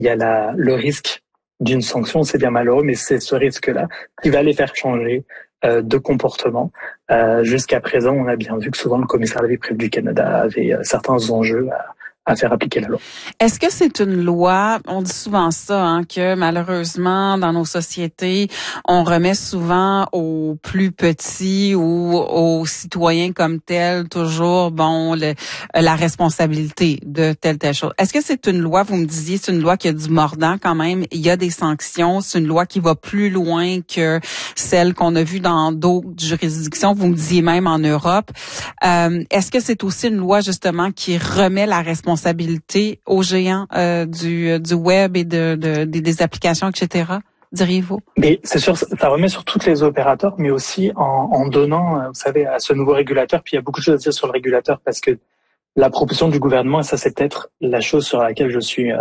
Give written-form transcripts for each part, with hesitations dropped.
il y a le risque d'une sanction, c'est bien malheureux, mais c'est ce risque-là qui va les faire changer de comportement. Jusqu'à présent, on a bien vu que souvent le commissaire à la vie privée du Canada avait certains enjeux à faire appliquer la loi. Est-ce que c'est une loi, on dit souvent ça, que malheureusement, dans nos sociétés, on remet souvent aux plus petits ou aux citoyens comme tels toujours, la responsabilité de telle chose. Est-ce que c'est une loi, vous me disiez, c'est une loi qui a du mordant quand même, il y a des sanctions, c'est une loi qui va plus loin que celle qu'on a vue dans d'autres juridictions, vous me disiez même en Europe. Est-ce que c'est aussi une loi justement qui remet la responsabilité aux géants du web et des applications, etc., diriez-vous? Mais c'est sûr, ça remet sur tous les opérateurs, mais aussi en donnant, vous savez, à ce nouveau régulateur, puis il y a beaucoup de choses à dire sur le régulateur, parce que la proposition du gouvernement, et ça c'est peut-être la chose sur laquelle je suis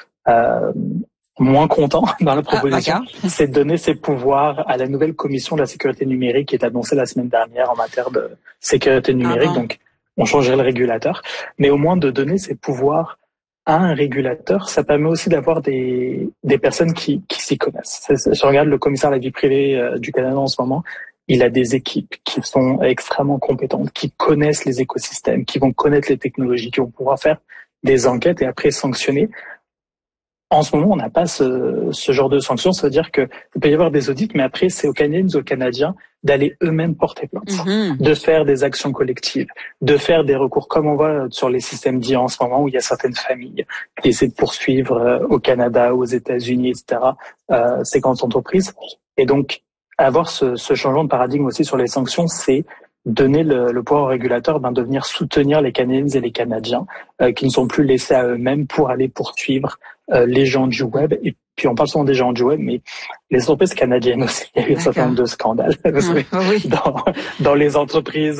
moins content dans la proposition, c'est de donner ses pouvoirs à la nouvelle commission de la sécurité numérique qui est annoncée la semaine dernière en matière de sécurité numérique. Donc, on changerait le régulateur, mais au moins de donner ses pouvoirs à un régulateur, ça permet aussi d'avoir des personnes qui s'y connaissent. Si on regarde le commissaire à la vie privée du Canada en ce moment, il a des équipes qui sont extrêmement compétentes, qui connaissent les écosystèmes, qui vont connaître les technologies, qui vont pouvoir faire des enquêtes et après sanctionner. En ce moment, on n'a pas ce genre de sanctions. Ça veut dire que il peut y avoir des audits, mais après, c'est aux Canadiens et aux Canadiens d'aller eux-mêmes porter plainte, de faire des actions collectives, de faire des recours, comme on voit sur les systèmes d'IA en ce moment, où il y a certaines familles qui essaient de poursuivre au Canada, aux États-Unis, etc., ces grandes entreprises. Et donc, avoir ce changement de paradigme aussi sur les sanctions, c'est donner le pouvoir aux régulateurs de venir soutenir les Canadiennes et les Canadiens qui ne sont plus laissés à eux-mêmes pour aller poursuivre les géants du web. Et puis on parle souvent des géants du web, mais les entreprises canadiennes aussi, il y a eu un certain nombre de scandales dans les entreprises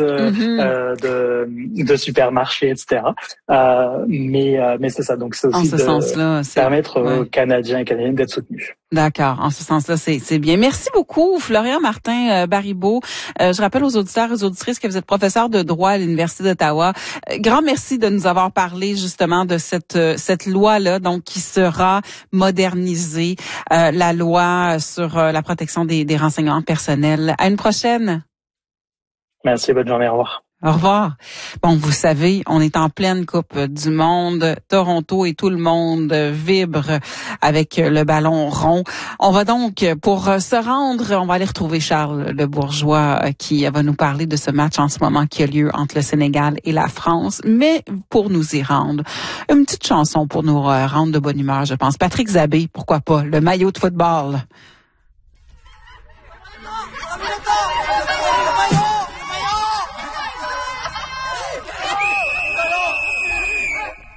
de supermarchés, etc. Mais c'est ça, donc c'est aussi permettre aux Canadiens et Canadiennes d'être soutenus. D'accord. En ce sens-là, c'est bien. Merci beaucoup, Florian Martin Baribeau. Je rappelle aux auditeurs et aux auditrices que vous êtes professeur de droit à l'Université d'Ottawa. Grand merci de nous avoir parlé justement de cette loi-là, donc qui sera modernisée, la loi sur la protection des renseignements personnels. À une prochaine. Merci, bonne journée, au revoir. Au revoir. Bon, vous savez, on est en pleine Coupe du Monde. Toronto et tout le monde vibre avec le ballon rond. On va donc, pour se rendre, on va aller retrouver Charles Le Bourgeois qui va nous parler de ce match en ce moment qui a lieu entre le Sénégal et la France. Mais pour nous y rendre, une petite chanson pour nous rendre de bonne humeur, je pense. Patrick Zabé, pourquoi pas, le maillot de football.